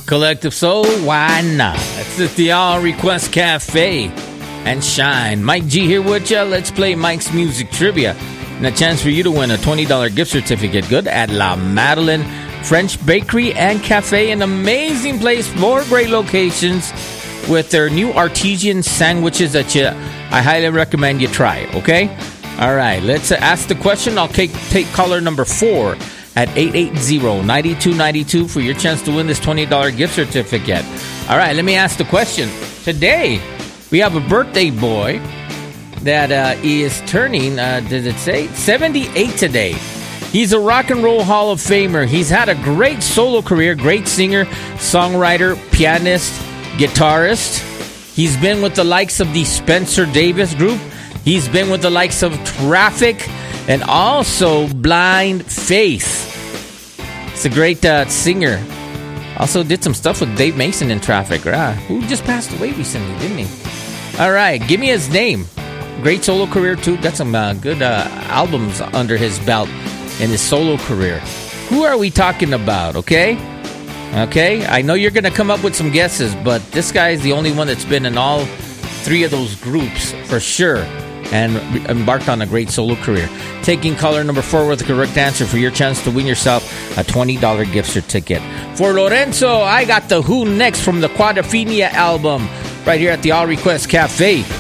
Collective Soul, why not? That's at the All Request Cafe and Shine. Mike G here with you. Let's play Mike's Music Trivia. And a chance for you to win a $20 gift certificate. Good at La Madeleine French Bakery and Cafe. An amazing place, 4 great locations with their new artesian sandwiches that I highly recommend you try, okay? All right, let's ask the question. I'll take caller number 4 at 880-9292 for your chance to win this $20 gift certificate. All right, let me ask the question. Today, we have a birthday boy that is turning, did it say? 78 today. He's a Rock and Roll Hall of Famer. He's had a great solo career, great singer, songwriter, pianist, guitarist. He's been with the likes of the Spencer Davis Group. He's been with the likes of Traffic and also Blind Faith. He's a great singer. Also did some stuff with Dave Mason in Traffic, who just passed away recently, didn't he? All right, give me his name. Great solo career, too. Got some good albums under his belt in his solo career. Who are we talking about, okay? Okay, I know you're going to come up with some guesses, but this guy is the only one that's been in all 3 of those groups for sure and embarked on a great solo career. Taking caller number 4 with the correct answer for your chance to win yourself a $20 gift certificate. For Lorenzo, I got The Who next from the Quadrophenia album right here at the All Request Cafe